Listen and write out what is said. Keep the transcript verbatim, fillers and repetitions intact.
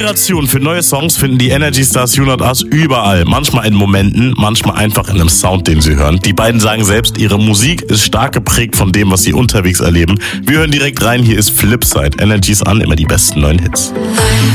Inspiration für neue Songs finden die Energy Stars You Not Us überall. Manchmal in Momenten, manchmal einfach in einem Sound, den sie hören. Die beiden sagen selbst, ihre Musik ist stark geprägt von dem, was sie unterwegs erleben. Wir hören direkt rein, hier ist Flipside. Energies an, immer die besten neuen Hits.